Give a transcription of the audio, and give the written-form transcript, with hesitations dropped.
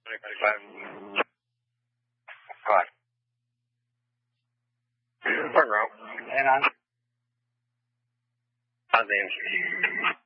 2035. Five. Front row. And on. How's the